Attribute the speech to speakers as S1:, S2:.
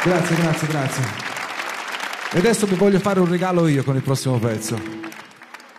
S1: Grazie, grazie, grazie. E adesso vi voglio fare un regalo io con il prossimo pezzo.